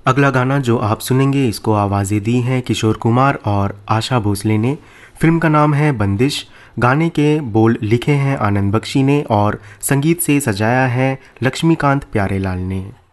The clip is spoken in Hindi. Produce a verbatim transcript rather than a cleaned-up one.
अगला गाना जो आप सुनेंगे इसको आवाज़ें दी हैं किशोर कुमार और आशा भोसले ने। फिल्म का नाम है बंदिश। गाने के बोल लिखे हैं आनंद बख्शी ने और संगीत से सजाया है लक्ष्मीकांत प्यारेलाल ने।